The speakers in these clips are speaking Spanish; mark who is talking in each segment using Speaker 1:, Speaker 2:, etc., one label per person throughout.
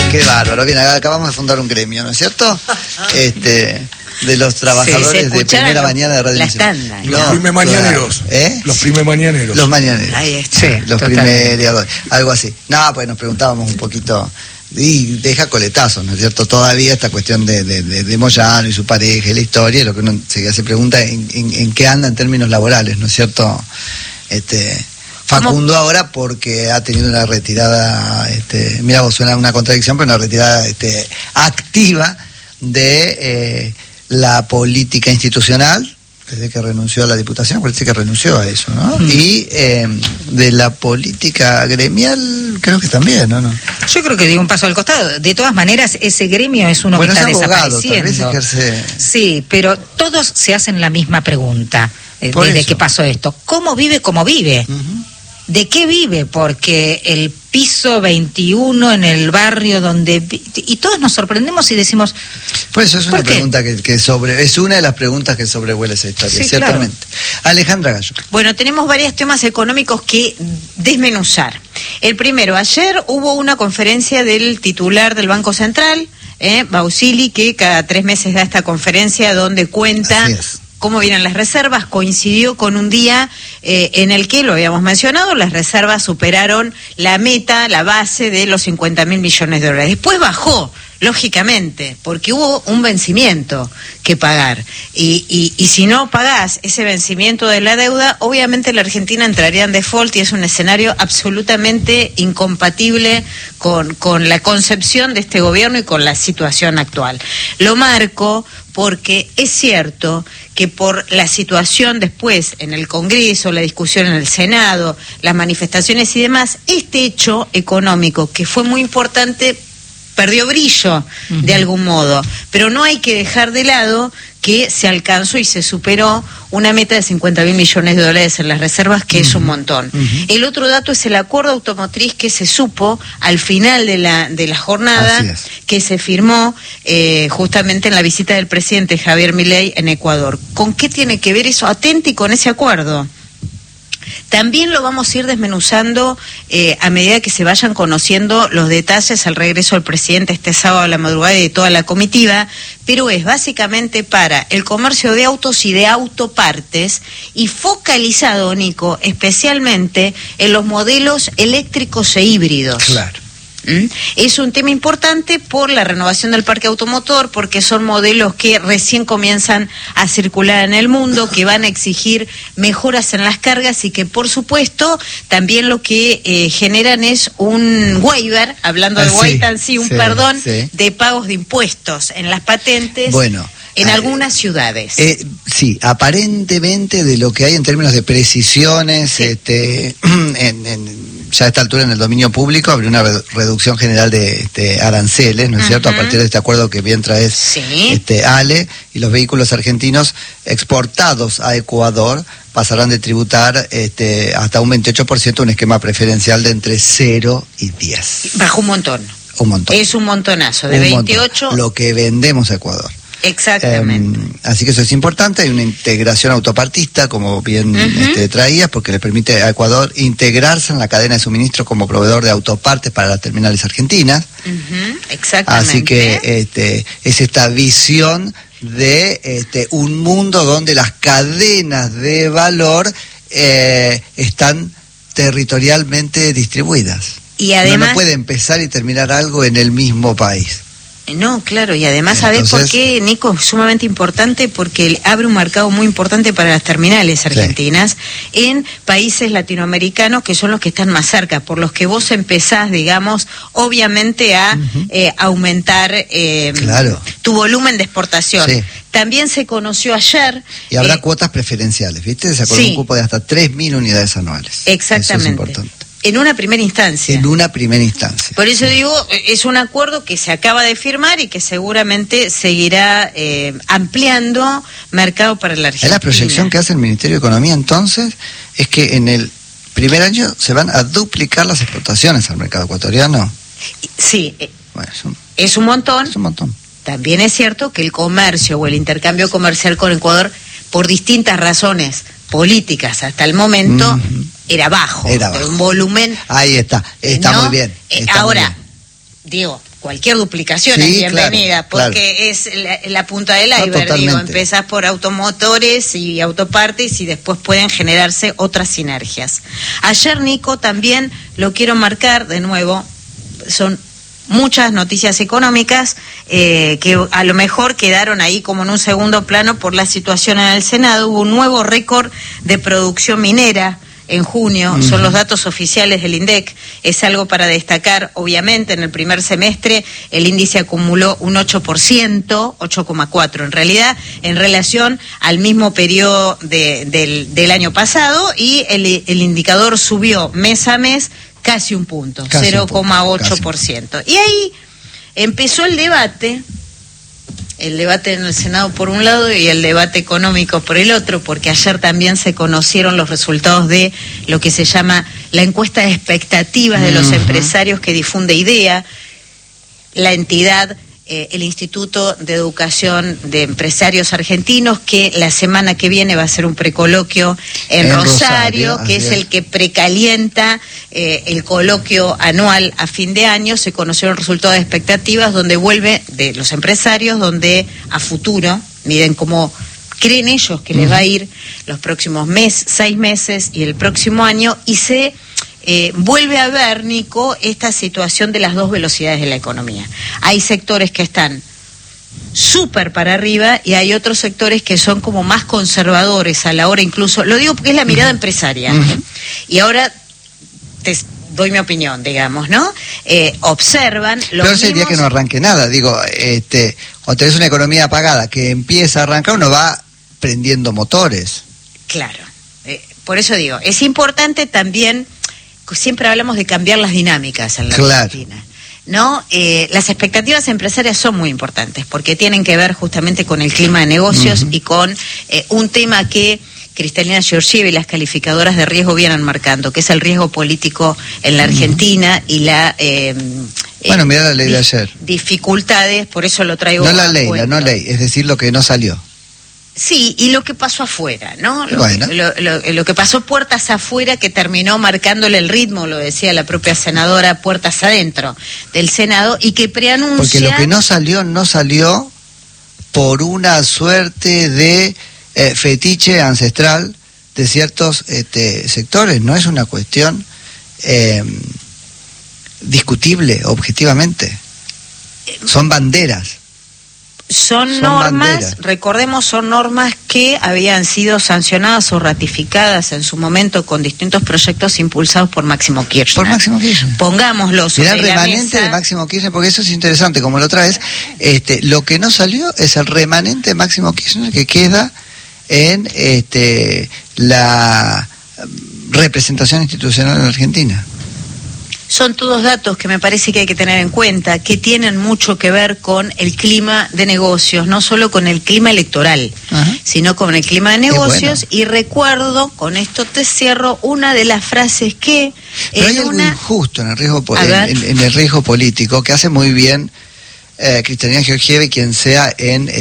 Speaker 1: Qué bárbaro. Bien, acabamos de fundar un gremio, ¿no es cierto? De los trabajadores de primera mañana de Radio Nacional.
Speaker 2: Los primes mañaneros. Los primes mañaneros.
Speaker 1: Los mañaneros.
Speaker 3: Ahí está.
Speaker 1: Sí, los primeros, algo así. No, pues nos preguntábamos un poquito, y deja coletazos, ¿no es cierto? Todavía esta cuestión de Moyano y su pareja y la historia, lo que uno se pregunta en qué anda en términos laborales, ¿no es cierto? Facundo ahora porque ha tenido una retirada, mira vos, suena una contradicción, pero una retirada activa de la política institucional, desde que renunció a la diputación, parece que renunció a eso, ¿no? Y de la política gremial, creo que también, ¿no?
Speaker 3: Yo creo que dio un paso al costado. De todas maneras, ese gremio es uno que está desapareciendo. Sí, pero todos se hacen la misma pregunta desde que pasó esto. ¿Cómo vive como vive? ¿De qué vive? Porque el piso 21 en el barrio donde... Y todos nos sorprendemos y decimos...
Speaker 1: Pues eso es una pregunta es una de las preguntas que sobrevuela esa historia, sí, ciertamente. Claro. Alejandra Gallo.
Speaker 4: Bueno, tenemos varios temas económicos que desmenuzar. El primero, ayer hubo una conferencia del titular del Banco Central, Bausili, que cada 3 meses da esta conferencia donde cuenta cómo vienen las reservas. Coincidió con un día en el que, lo habíamos mencionado, las reservas superaron la meta, la base de los 50.000 millones de dólares. Después bajó, lógicamente, porque hubo un vencimiento que pagar. Y si no pagás ese vencimiento de la deuda, obviamente la Argentina entraría en default y es un escenario absolutamente incompatible con la concepción de este gobierno y con la situación actual. Lo marco porque es cierto que por la situación después en el Congreso, la discusión en el Senado, las manifestaciones y demás, este hecho económico que fue muy importante perdió brillo de algún modo, pero no hay que dejar de lado que se alcanzó y se superó una meta de 50.000 millones de dólares en las reservas, que es un montón. El otro dato es el acuerdo automotriz que se supo al final de la jornada, que se firmó justamente en la visita del presidente Javier Milei en Ecuador. ¿Con qué tiene que ver eso? Atenti con ese acuerdo. También lo vamos a ir desmenuzando a medida que se vayan conociendo los detalles al regreso del presidente este sábado a la madrugada y de toda la comitiva, pero es básicamente para el comercio de autos y de autopartes y focalizado, Nico, especialmente en los modelos eléctricos e híbridos.
Speaker 1: Claro.
Speaker 4: Es un tema importante por la renovación del parque automotor, porque son modelos que recién comienzan a circular en el mundo, que van a exigir mejoras en las cargas y que, por supuesto, también lo que generan es un waiver, hablando de perdón de pagos de impuestos en las patentes.
Speaker 1: Bueno,
Speaker 4: en algunas ciudades.
Speaker 1: Sí, aparentemente de lo que hay en términos de precisiones, ya a esta altura en el dominio público habría una reducción general de aranceles, ¿no es cierto? A partir de este acuerdo que bien trae Ale, y los vehículos argentinos exportados a Ecuador pasarán de tributar hasta un 28%, un esquema preferencial de entre 0 y 10.
Speaker 4: Bajó un montón.
Speaker 1: Un montón.
Speaker 4: Es un montonazo, de 28.
Speaker 1: Lo que vendemos a Ecuador.
Speaker 4: Exactamente.
Speaker 1: Así que eso es importante. Hay una integración autopartista, como bien traías, porque le permite a Ecuador integrarse en la cadena de suministro como proveedor de autopartes para las terminales argentinas.
Speaker 4: Exactamente.
Speaker 1: Así que es esta visión de un mundo donde las cadenas de valor están territorialmente distribuidas.
Speaker 4: Y además,
Speaker 1: uno no puede empezar y terminar algo en el mismo país.
Speaker 4: No, claro, y además, ¿sabés por qué, Nico? Es sumamente importante porque abre un mercado muy importante para las terminales argentinas en países latinoamericanos que son los que están más cerca, por los que vos empezás, digamos, obviamente a aumentar tu volumen de exportación. También se conoció ayer...
Speaker 1: Y habrá cuotas preferenciales, ¿viste? Se acordó un cupo de hasta 3.000 unidades anuales.
Speaker 4: Exactamente.
Speaker 1: Eso es importante.
Speaker 4: En una primera instancia.
Speaker 1: En una primera instancia.
Speaker 4: Por eso digo, es un acuerdo que se acaba de firmar y que seguramente seguirá ampliando mercado para la Argentina.
Speaker 1: La proyección que hace el Ministerio de Economía entonces es que en el primer año se van a duplicar las exportaciones al mercado ecuatoriano.
Speaker 4: Sí,
Speaker 1: bueno,
Speaker 4: es un montón.
Speaker 1: Es un montón.
Speaker 4: También es cierto que el comercio o el intercambio comercial con Ecuador, por distintas razones políticas hasta el momento, era bajo.
Speaker 1: Era bajo.
Speaker 4: Un volumen...
Speaker 1: Ahí está, muy bien.
Speaker 4: Ahora, digo, cualquier duplicación es bienvenida, porque es la punta del iceberg, empezás por automotores y autopartes y después pueden generarse otras sinergias. Ayer, Nico, también lo quiero marcar de nuevo, son muchas noticias económicas que a lo mejor quedaron ahí como en un segundo plano por la situación en el Senado. Hubo un nuevo récord de producción minera en junio, son los datos oficiales del INDEC, es algo para destacar. Obviamente en el primer semestre el índice acumuló un 8%, 8,4% en realidad, en relación al mismo periodo del año pasado, y el indicador subió mes a mes casi un punto, 0,8%. Y ahí empezó el debate en el Senado por un lado y el debate económico por el otro, porque ayer también se conocieron los resultados de lo que se llama la encuesta de expectativas de los empresarios que difunde IDEA, la entidad, el Instituto de Educación de Empresarios Argentinos, que la semana que viene va a ser un precoloquio en Rosario, que es el que precalienta el coloquio anual a fin de año. Se conocieron resultados de expectativas donde vuelve de los empresarios, donde a futuro miden cómo creen ellos que les va a ir los próximos 6 meses y el próximo año, y se vuelve a ver, Nico, esta situación de las dos velocidades de la economía. Hay sectores que están súper para arriba y hay otros sectores que son como más conservadores a la hora, incluso, lo digo porque es la mirada empresaria. Y ahora te doy mi opinión, digamos, ¿no? Observan los
Speaker 1: Pero sería que no arranque nada, digo, cuando tenés una economía apagada que empieza a arrancar, uno va prendiendo motores.
Speaker 4: Claro, por eso digo, es importante también. Siempre hablamos de cambiar las dinámicas en la Argentina, ¿no? Las expectativas empresarias son muy importantes porque tienen que ver justamente con el clima de negocios y con un tema que Cristalina Georgieva y las calificadoras de riesgo vienen marcando, que es el riesgo político en la Argentina y la
Speaker 1: bueno, mirá la ley de ayer.
Speaker 4: Dificultades, por eso lo traigo.
Speaker 1: No la ley, es decir, lo que no salió.
Speaker 4: Sí, y lo que pasó afuera, ¿no?
Speaker 1: Bueno.
Speaker 4: Lo que pasó puertas afuera, que terminó marcándole el ritmo, lo decía la propia senadora, puertas adentro del Senado, y que preanuncia...
Speaker 1: Porque lo que no salió por una suerte de fetiche ancestral de ciertos sectores, no es una cuestión discutible objetivamente, son banderas.
Speaker 4: Son normas, recordemos, son normas que habían sido sancionadas o ratificadas en su momento con distintos proyectos impulsados por Máximo Kirchner. Pongámoslo sobre la mesa.
Speaker 1: El remanente de Máximo Kirchner, porque eso es interesante, como la otra vez, lo que no salió es el remanente de Máximo Kirchner que queda en la representación institucional en Argentina.
Speaker 4: Son todos datos que me parece que hay que tener en cuenta, que tienen mucho que ver con el clima de negocios, no solo con el clima electoral, sino con el clima de negocios. Y recuerdo, con esto te cierro, una de las frases que...
Speaker 1: Pero hay algo injusto en el riesgo, en el riesgo político, que hace muy bien Cristalina Georgieva y quien sea en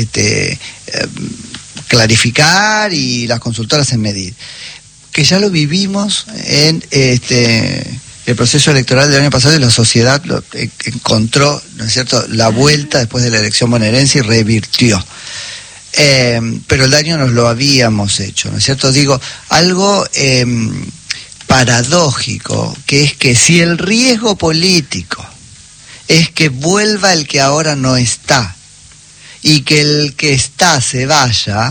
Speaker 1: clarificar y las consultoras en medir. Que ya lo vivimos en... el proceso electoral del año pasado, y la sociedad encontró, ¿no es cierto?, la vuelta después de la elección bonaerense y revirtió. Pero el daño nos lo habíamos hecho, ¿no es cierto? Digo, algo paradójico, que es que si el riesgo político es que vuelva el que ahora no está y que el que está se vaya,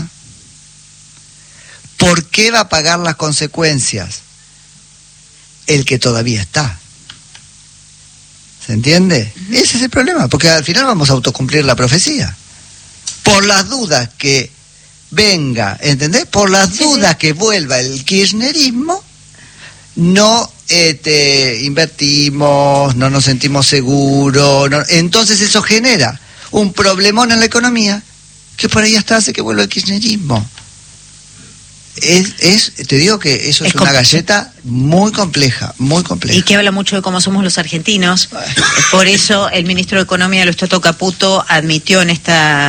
Speaker 1: ¿por qué va a pagar las consecuencias el que todavía está? ¿Se entiende? Ese es el problema, porque al final vamos a autocumplir la profecía. Por las dudas que venga, ¿entendés? Por las dudas que vuelva el kirchnerismo, no invertimos, no nos sentimos seguros, entonces eso genera un problemón en la economía que por ahí hasta hace que vuelva el kirchnerismo. Te digo que eso es una galleta muy compleja, muy compleja.
Speaker 4: Y que habla mucho de cómo somos los argentinos. Por eso el ministro de Economía, Luis Toto Caputo, admitió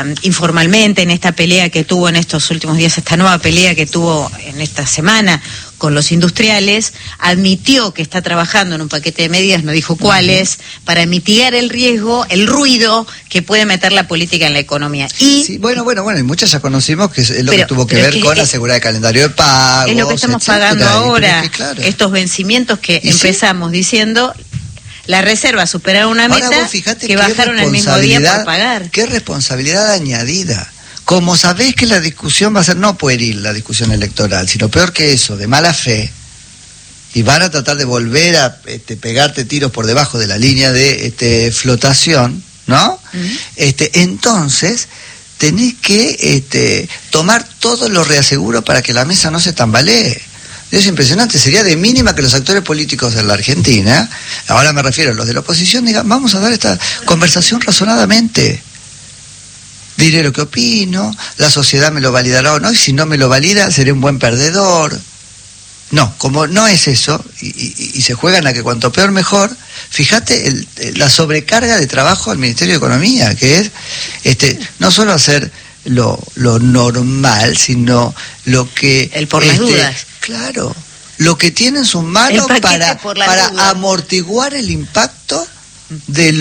Speaker 4: informalmente en esta pelea que tuvo en estos últimos días, esta nueva pelea que tuvo en esta semana con los industriales, admitió que está trabajando en un paquete de medidas, no dijo cuáles, para mitigar el riesgo, el ruido que puede meter la política en la economía. Y
Speaker 1: sí, bueno, y muchas ya conocimos que es lo que tuvo que ver con asegurar el calendario de pagos.
Speaker 4: Es lo que estamos pagando ahora, claro, estos vencimientos que empezamos diciendo. La reserva superaron una meta que bajaron el mismo día por pagar.
Speaker 1: Qué responsabilidad añadida. Como sabés que la discusión va a ser no pueril, la discusión electoral, sino peor que eso, de mala fe, y van a tratar de volver a pegarte tiros por debajo de la línea de flotación, ¿no? Entonces, tenés que tomar todo lo reaseguro para que la mesa no se tambalee. Es impresionante, sería de mínima que los actores políticos de la Argentina, ahora me refiero a los de la oposición, digan, vamos a dar esta conversación razonadamente. Diré lo que opino, la sociedad me lo validará o no, y si no me lo valida, seré un buen perdedor. No, como no es eso, y se juegan a que cuanto peor mejor, fíjate la sobrecarga de trabajo al Ministerio de Economía, que es no solo hacer lo normal, sino lo que...
Speaker 4: El por las dudas.
Speaker 1: Claro, lo que tiene en sus manos para amortiguar el impacto de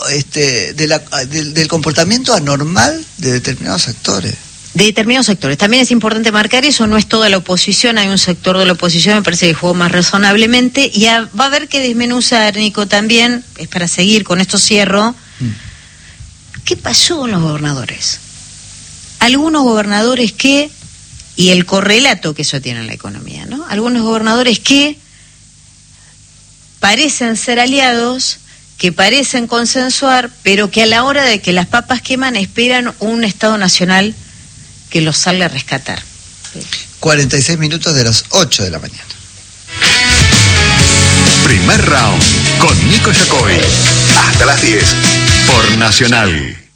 Speaker 1: del comportamiento anormal de determinados sectores.
Speaker 4: De determinados sectores. También es importante marcar eso, no es toda la oposición, hay un sector de la oposición, me parece que jugó más razonablemente, y va a haber que desmenuzar, Nico, también, es para seguir, con esto cierro, ¿qué pasó con los gobernadores? Algunos gobernadores que, y el correlato que eso tiene en la economía, ¿no? Algunos gobernadores que parecen ser aliados, que parecen consensuar, pero que a la hora de que las papas queman esperan un Estado Nacional que los salga a rescatar.
Speaker 1: 46 minutos de las 8 de la mañana.
Speaker 5: Primer round con Nico Yacoy. Hasta las 10 por Nacional.